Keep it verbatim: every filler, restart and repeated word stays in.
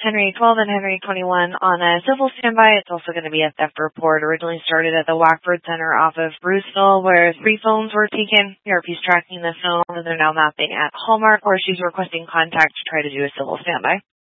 Henry twelve and Henry twenty-one on a civil standby. It's also going to be a theft report. Originally started at the Wackford Center off of Bruceville, where three phones were taken. P R P's tracking the phone, and they're now mapping at Hallmark, where she's requesting contact to try to do a civil standby.